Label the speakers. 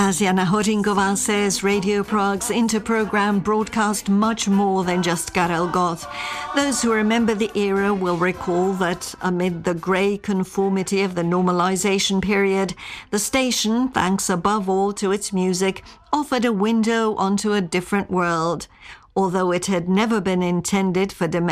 Speaker 1: As Jana Horinková says, Radio Prague's inter-program broadcast much more than just Karel Gott. Those who remember the era will recall that amid the grey conformity of the normalization period, the station, thanks above all to its music, offered a window onto a different world. Although it had never been intended for